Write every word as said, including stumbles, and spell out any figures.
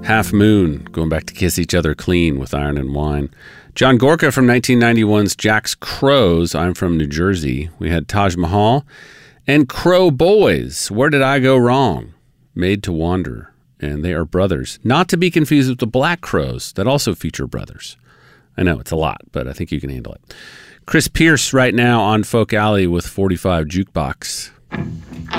Half Moon, going back to Kiss Each Other Clean with Iron and Wine. John Gorka from nineteen ninety-one's Jack's Crows, I'm from New Jersey. We had Taj Mahal. And Crow Boys, Where Did I Go Wrong? Made to Wander. And they are brothers. Not to be confused with the Black Crowes that also feature brothers. I know, it's a lot, but I think you can handle it. Chris Pierce right now on Folk Alley with forty-five Jukebox.